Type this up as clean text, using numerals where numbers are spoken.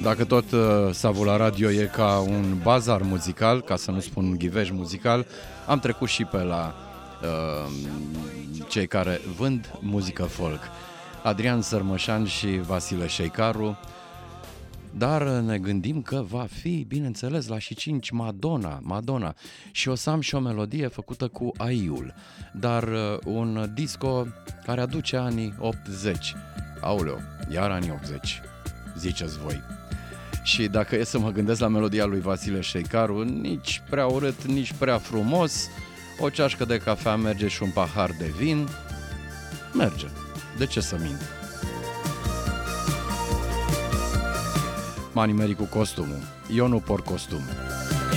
Dacă tot Savul la radio e ca un bazar muzical, ca să nu spun ghiveș muzical, am trecut și pe la cei care vând muzică folk. Adrian Sărmășan și Vasile Șeicaru. Dar ne gândim că va fi, bineînțeles, la și 5 Madonna. Și o să am și o melodie făcută cu Aiul, dar un disco care aduce anii 80. Aoleu, iar anii 80, ziceți voi. Și dacă e să mă gândesc la melodia lui Vasile Șeicaru, nici prea urât, nici prea frumos, o ceașcă de cafea merge și un pahar de vin, merge. De ce să mint? M-a nimerit cu costumul. Eu nu port costum.